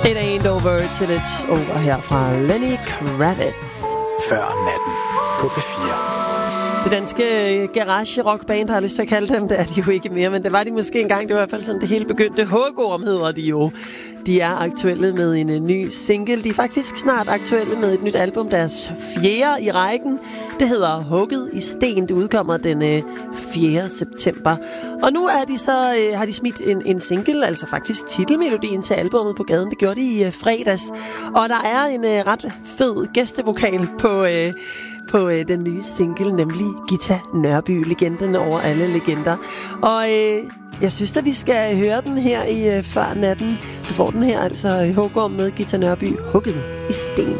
It ain't over till it's over her fra Lenny Kravitz. Før natten på P4. Det danske garage-rockband, har jeg lyst til at kalde dem. Det er de jo ikke mere, men det var de måske engang. Det var i hvert fald sådan, det hele begyndte. Hugorm hedder de jo. De er aktuelle med en ny single. De er faktisk snart aktuelle med et nyt album, deres 4. i rækken. Det hedder Hugget i sten. Det udkommer den 4. september. Og nu er de så, har de smidt en single, altså faktisk titelmelodien til albumet på gaden. Det gjorde de i fredags. Og der er en ret fed gæstevokal på den nye single, nemlig Ghita Nørby, legenden over alle legender. Og jeg synes, at vi skal høre den her i Før natten. Du får den her, altså Hugorm med Ghita Nørby, Hugget i sten.